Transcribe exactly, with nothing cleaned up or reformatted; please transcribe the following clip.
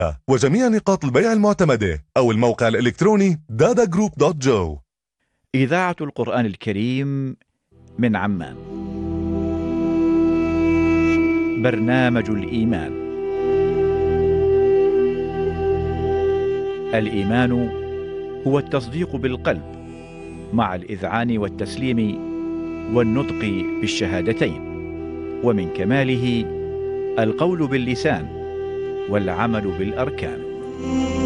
وجميع نقاط البيع المعتمدة أو الموقع الإلكتروني دادا جروب دوت جو. إذاعة القرآن الكريم من عمان. برنامج الإيمان. الإيمان هو التصديق بالقلب مع الإذعان والتسليم والنطق بالشهادتين، ومن كماله القول باللسان والعمل بالأركان.